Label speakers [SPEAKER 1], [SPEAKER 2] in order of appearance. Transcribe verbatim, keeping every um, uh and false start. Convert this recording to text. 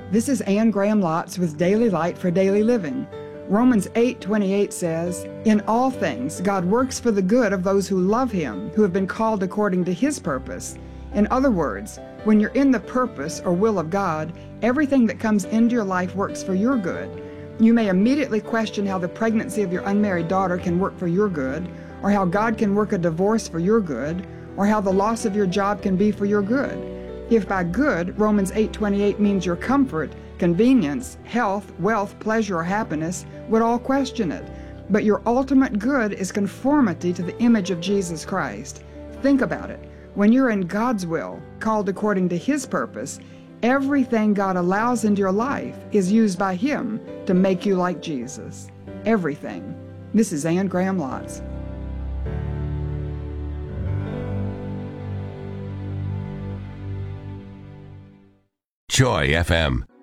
[SPEAKER 1] This is Anne Graham Lotz with Daily Light for Daily Living. Romans eight twenty-eight says, "In all things God works for the good of those who love Him, who have been called according to His purpose." In other words, when you're in the purpose or will of God, everything that comes into your life works for your good. You may immediately question how the pregnancy of your unmarried daughter can work for your good, or how God can work a divorce for your good, or how the loss of your job can be for your good. If by good, Romans eight twenty-eight means your comfort, convenience, health, wealth, pleasure, or happiness, would all question it. But your ultimate good is conformity to the image of Jesus Christ. Think about it. When you're in God's will, called according to His purpose, everything God allows into your life is used by Him to make you like Jesus. Everything. This is Anne Graham Lotz.
[SPEAKER 2] Joy F M.